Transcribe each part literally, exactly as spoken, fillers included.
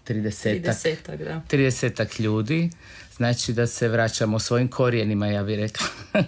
tridesetak, tridesetak, da. tridesetak ljudi, znači da se vraćamo svojim korijenima, ja bih rekla.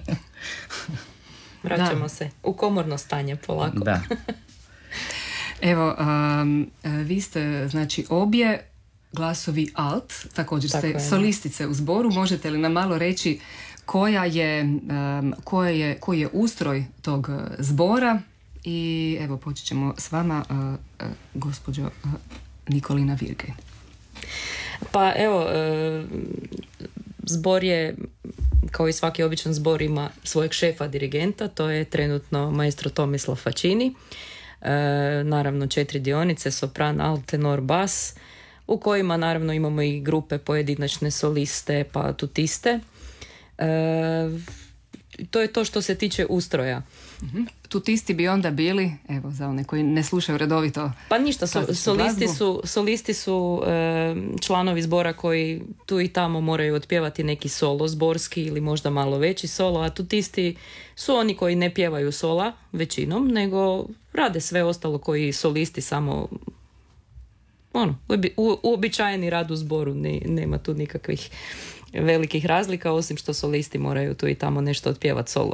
Vraćamo Da. se u komorno stanje polako. Da. Evo, um, vi ste znači obje glasovi alt, također Tako ste je, da. solistice u zboru. Možete li nam malo reći koja je, um, koja je, koji je ustroj tog uh, zbora? I evo, počet ćemo s vama, uh, uh, gospođo uh, Nikolina Virgej. Pa evo, e, zbor je, kao i svaki običan zbor, ima svojeg šefa dirigenta, to je trenutno maestro Tomislav Facini. E, naravno četiri dionice, sopran, alt, tenor, bas, u kojima naravno imamo i grupe pojedinačne soliste pa tutiste. E, to je to što se tiče ustroja. Uh-huh. Tutisti bi onda bili, evo za one koji ne slušaju redovito. Pa ništa, so, solisti su, solisti su e, članovi zbora koji tu i tamo moraju otpjevati neki solo zborski ili možda malo veći solo, a tutisti su oni koji ne pjevaju sola većinom, nego rade sve ostalo koji solisti, samo ono, uobi, u, uobičajeni rad u zboru, ne, nema tu nikakvih velikih razlika, osim što solisti moraju tu i tamo nešto otpjevati solo.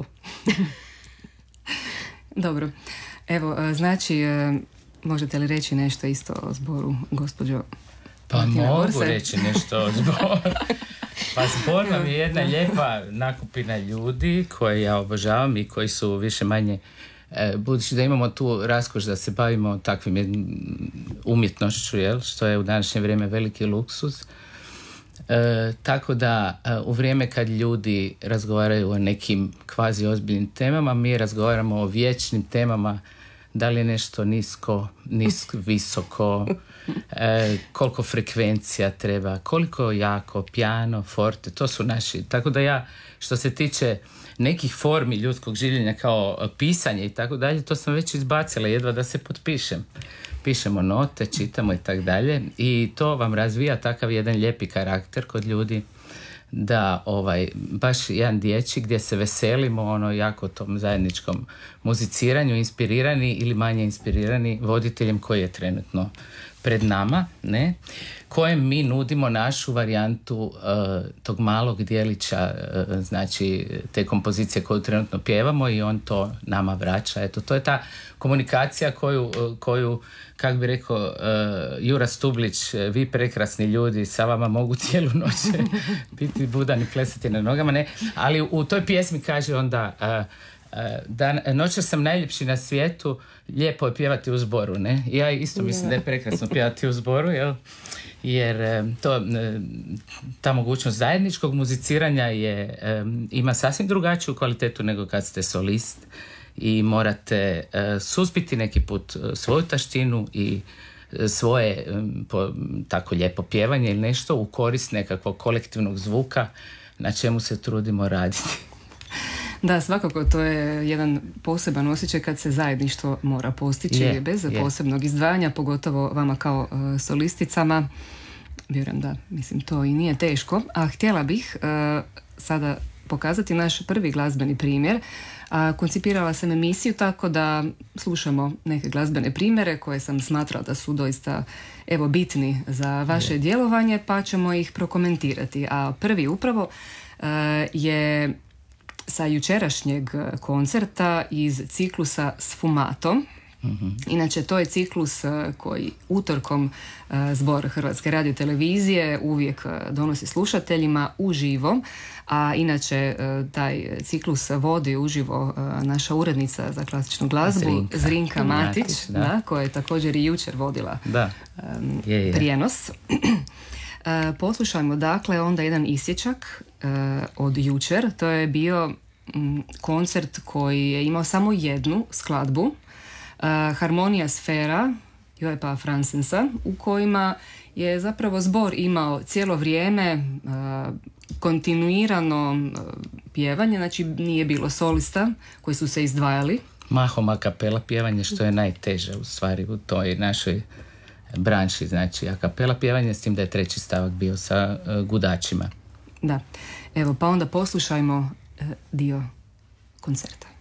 Dobro. Evo, znači, možete li reći nešto isto o zboru, gospođo Pa Martina mogu Borsaj? reći nešto o zboru. Pa zbor vam je jedna lijepa nakupina ljudi koje ja obožavam i koji su više manje, budući da imamo tu raskoš da se bavimo takvim umjetnošću, jel, što je u današnje vrijeme veliki luksuz. E, tako da e, u vrijeme kad ljudi razgovaraju o nekim kvazi ozbiljnim temama, mi razgovaramo o vječnim temama, da li je nešto nisko, nisko, visoko, e, koliko frekvencija treba, koliko jako, piano, forte, to su naši. Tako da ja, što se tiče nekih formi ljudskog življenja kao pisanje i tako dalje, to sam već izbacila, jedva da se potpišem. Pišemo note, čitamo i tako dalje i to vam razvija takav jedan lijepi karakter kod ljudi da ovaj, baš jedan dječji gdje se veselimo ono jako tom zajedničkom muziciranju, inspirirani ili manje inspirirani voditeljem koji je trenutno pred nama, ne? Kojem mi nudimo našu varijantu uh, tog malog dijelića, uh, znači te kompozicije koju trenutno pjevamo i on to nama vraća. Eto, to je ta komunikacija koju, uh, koju kak bi rekao uh, Jura Stublić, vi prekrasni ljudi, sa vama mogu cijelu noć biti budan i plesati na nogama, ne? Ali u toj pjesmi kaže onda uh, Dan, noćas sam najljepši na svijetu, lijepo je pjevati u zboru, ne? Ja isto mislim da je prekrasno pjevati u zboru, jel? Jer to, ta mogućnost zajedničkog muziciranja je, ima sasvim drugačiju kvalitetu nego kad ste solist i morate suzbiti neki put svoju taštinu i svoje po, tako lijepo pjevanje ili nešto u korist nekakvog kolektivnog zvuka na čemu se trudimo raditi. Da, svakako to je jedan poseban osjećaj kad se zajedništvo mora postići je, bez je. posebnog izdvajanja, pogotovo vama kao uh, solisticama. Vjerujem da, mislim, to i nije teško. A htjela bih uh, sada pokazati naš prvi glazbeni primjer. A, koncipirala sam emisiju tako da slušamo neke glazbene primjere koje sam smatrala da su doista evo bitni za vaše je. djelovanje, pa ćemo ih prokomentirati. A prvi upravo uh, je sa jučerašnjeg koncerta iz ciklusa Sfumato. Mm-hmm. Inače, to je ciklus koji utorkom zbor Hrvatske radiotelevizije uvijek donosi slušateljima uživo, a inače taj ciklus vodi uživo naša urednica za klasičnu glazbu Zrinka, Zrinka Matić, Matić da. Da, koja je također i jučer vodila da. Um, je, je. prijenos. Poslušajmo dakle onda jedan isječak uh, od jučer. To je bio um, koncert koji je imao samo jednu skladbu, uh, Harmonija sfera Joepa Fransensa, u kojima je zapravo zbor imao cijelo vrijeme uh, kontinuirano uh, pjevanje, znači nije bilo solista koji su se izdvajali. Mahom a kapela pjevanje, što je najteže u stvari u toj našoj branši, znači a kapela pjevanje, s tim da je treći stavak bio sa uh, gudačima. Da, evo pa onda poslušajmo uh, dio koncerta.